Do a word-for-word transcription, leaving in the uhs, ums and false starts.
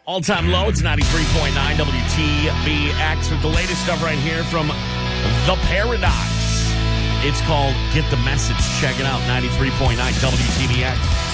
All-time low, it's ninety-three point nine W T B X with the latest stuff right here from The Paradox. It's called Get the Message. Check it out, ninety-three point nine W T B X.